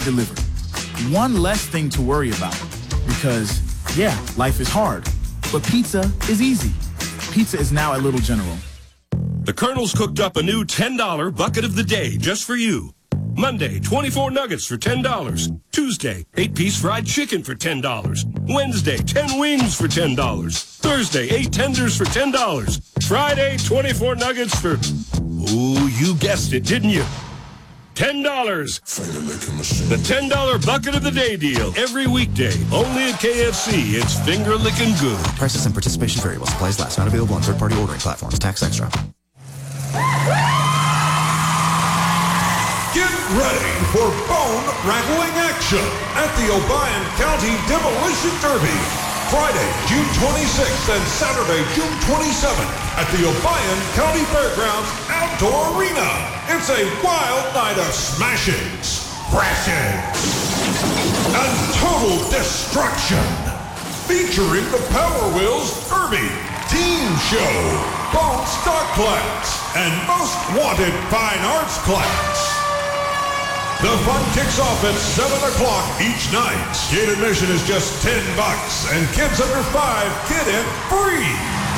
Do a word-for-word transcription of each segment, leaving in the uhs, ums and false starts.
delivered. One less thing to worry about. Because, yeah, life is hard. But pizza is easy. Pizza is now at Little General. The Colonel's cooked up a new ten dollar bucket of the day just for you. Monday, twenty-four nuggets for ten dollars. Tuesday, eight-piece fried chicken for ten dollars. Wednesday, ten wings for ten dollars. Thursday, eight tenders for ten dollars. Friday, twenty-four nuggets for... Ooh, you guessed it, didn't you? ten dollars. The ten dollar bucket of the day deal. Every weekday. Only at K F C. It's finger-licking good. Prices and participation vary while supplies last. Not available on third-party ordering platforms. Tax extra. Get ready for bone-rattling action at the Obion County Demolition Derby. Friday, June twenty-sixth and Saturday, June twenty-seventh at the Obion County Fairgrounds Outdoor Arena. It's a wild night of smashings, crashings, and total destruction. Featuring the Power Wheels Derby, Team Show, Bone Stock Class, and Most Wanted Fine Arts Class. The fun kicks off at seven o'clock each night. Gate admission is just ten bucks, and kids under five get in free.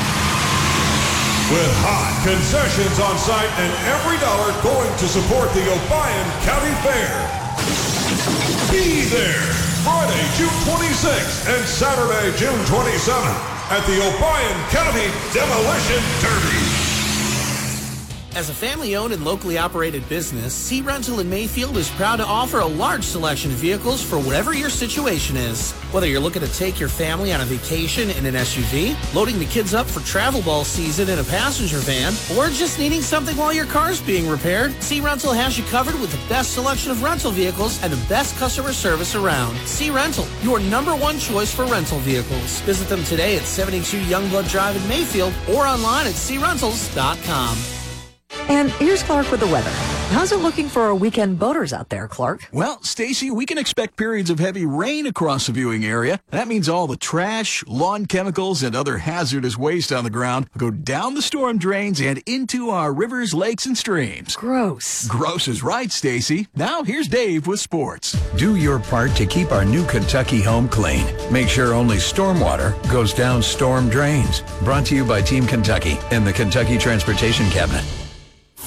With hot concessions on site and every dollar going to support the Obion County Fair. Be there Friday, June twenty-sixth and Saturday, June twenty-seventh at the Obion County Demolition Derby. As a family-owned and locally operated business, Sea Rental in Mayfield is proud to offer a large selection of vehicles for whatever your situation is. Whether you're looking to take your family on a vacation in an S U V, loading the kids up for travel ball season in a passenger van, or just needing something while your car's being repaired, Sea Rental has you covered with the best selection of rental vehicles and the best customer service around. Sea Rental, your number one choice for rental vehicles. Visit them today at seventy-two Youngblood Drive in Mayfield or online at sea rentals dot com. And here's Clark with the weather. How's it looking for our weekend boaters out there, Clark? Well, Stacy, we can expect periods of heavy rain across the viewing area. That means all the trash, lawn chemicals, and other hazardous waste on the ground go down the storm drains and into our rivers, lakes, and streams. Gross. Gross is right, Stacy. Now here's Dave with sports. Do your part to keep our new Kentucky home clean. Make sure only stormwater goes down storm drains. Brought to you by Team Kentucky and the Kentucky Transportation Cabinet.